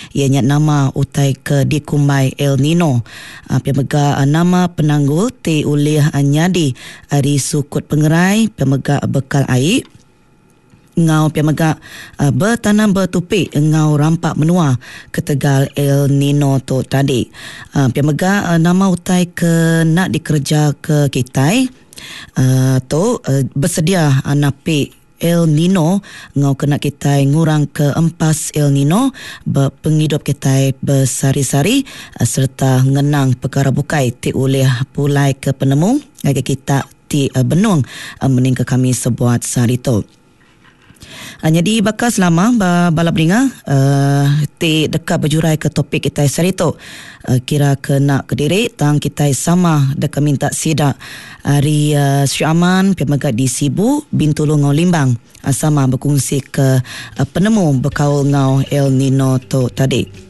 ianya nama utai ke dikumai El Nino. Pemega nama penanggul ti ulih nyadi ari sukut pengerai pemega bekal air ngau pemega bertanam bertupik ngau rampak menua ketegal El Nino tu tadi. Pemega nama utai ke nak dikerja ke kitai bersedia napi El Nino ngau kena kita ngurang ke empas El Nino penghidup kita bersari-sari serta ngenang perkara bukai ti oleh pulai ke penemu agar kita ti benung meninggal kami sebuat sarito. Jadi bakal selama balap ringa ti dekat berjurai ke topik kita sarito kira kena kediri tang kita sama dekat minta sidak hari Syaman pemega di Sibu Bintulu ngau Limbang sama berkongsi ke penemu berkaul ngau El Nino tu tadi.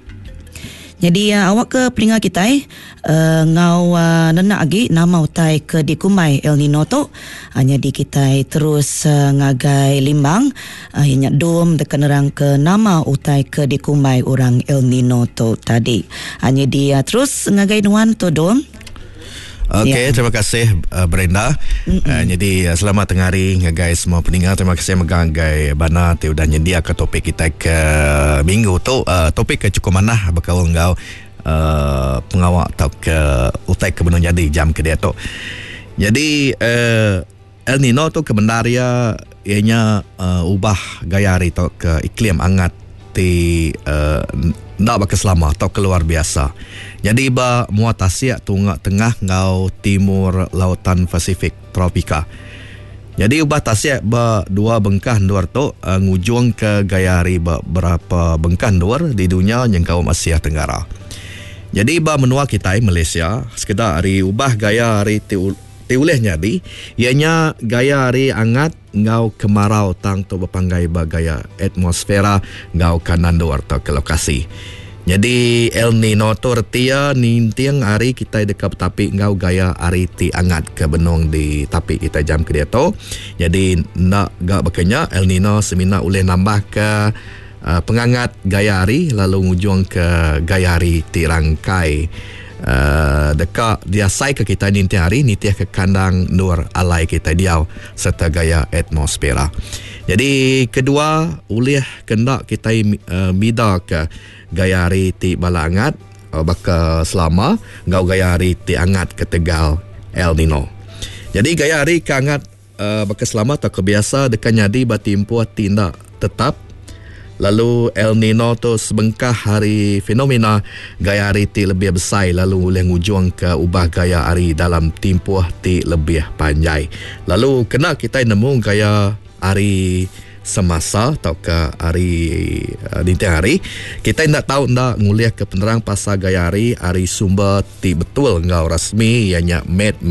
Jadi awak ke peringkat kita ngau nenak lagi nama utai ke dikumai El Nino tu jadi kita terus ngagai Limbang ianya dom dekat nerang ke nama utai ke dikumai orang El Nino tu tadi. Jadi terus ngagai nuan tu dom. Okey, terima kasih Brenda. Jadi selamat tengah hari guys semua pendengar. Terima kasih megang gai bana tu dah nyedia ke topik kita ke minggu tu. Topik ke cukup mana berkaul ngau pengawak atau ke utai ke benung jadi jam ke dia tu. Jadi El Nino tu kebenaria ianya ubah gaya hari tu ke iklim hangat ti nak bakal selama atau keluar biasa. Jadi muat Asia tunggak tengah ngau timur lautan Pasifik tropika. Jadi ubah Asia dua bengkah luar tu ngujung ke gaya hari berapa bengkah luar di dunia yang kau Asia Tenggara. Jadi menua kita Malaysia sekedar hari ubah gaya hari tiuleh jadi ianya gaya hari hangat ngau kemarau tang tu berpanggai gaya atmosfera ngau kanan luar tu ke lokasi. Jadi El Nino tu retia nintiang hari kita dekat tapi ngau gaya hari ti hangat ke benung di tapi kita jam ke dia tu. Jadi nak gak bekenya El Nino semina boleh nambah ke pengangat gaya hari lalu ngujung ke gaya hari ti rangkai dekat dia sai ke kita ninti hari nitiah ke kandang nur alai kita diau serta gaya atmosfera. Jadi kedua ulih kendak kita mida ke gaya hari ti bala angat bakal selama ngau gaya hari ti angat ke Tegal El Nino. Jadi gaya hari ke angat bakal selama tak kebiasa dekat nyadi batimpu tindak tetap. Lalu El Nino tu sebengkah hari fenomena gaya hari ti lebih besar lalu boleh ngujung ke ubah gaya hari dalam tempoh ti lebih panjang. Lalu kena kita nemu gaya hari semasa atau ke hari dinti hari kita nak tahu nak nguliah ke penerang pasal gaya hari sumber ti betul ngau rasmi ianya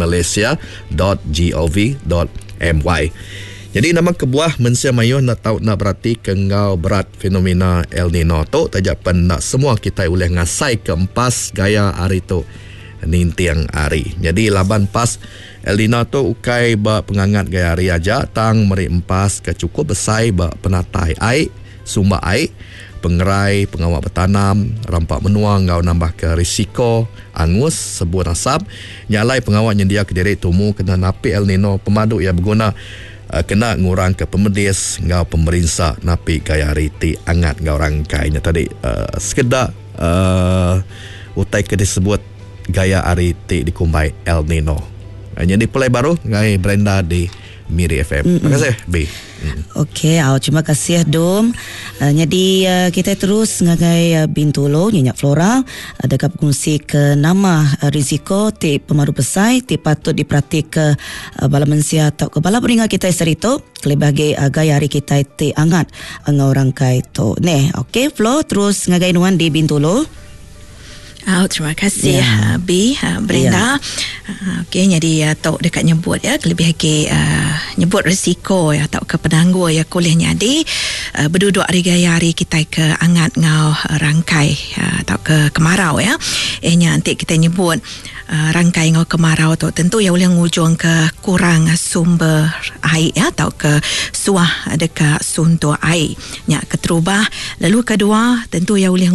medmalaysia.gov.my. Jadi nama kebuah mensia mayuh nak tahu nak berarti ke ngau berat fenomena El Nino tu tajapan nak semua kita boleh ngasai ke empas gaya hari tu nintiang hari. Jadi laban pas El Nino tu ukai pengangat gaya hari aja tang meri empas ke cukup besar penatai air, sumber air, pengerai, pengawak bertanam, rampak menua ngau nambah ke risiko angus sebuah nasab, nyalai pengawak nyedia ke diri tumu kena napi El Nino pemadu ia berguna kena ngurang ke pemedis ngau pemerintah napi gaya hari ti angat ngau rangkainya tadi sekedar utai ke disebut gaya hari ti dikumbai El Nino. Jadi pulai baru ngai Brenda di Miri FM. Terima kasih B. Okey, terima kasih Dom. Jadi kita terus ngagai Bintulu Nyenyak Flora dekat kongsi ke nama risiko ti pemaru besar ti patut diperhati ke bala mensia atau ke bala peringat kita serito kelebih gaya hari kita ti angat ngau rangkai tu. Okey Flo terus ngagai nuan di Bintulu. Terima kasih B Brenda. Okey jadi tok dekat nyebut lebih lagi nyebut risiko atau ke penangguh kuliah nyadi berduduk hari gaya hari kita ke angat ngau rangkai atau ke kemarau nanti kita nyebut rangkai ngau kemarau tu tentu boleh ngujung ke kurang sumber air atau ke suah dekat suntur air keterubah. Lalu kedua tentu boleh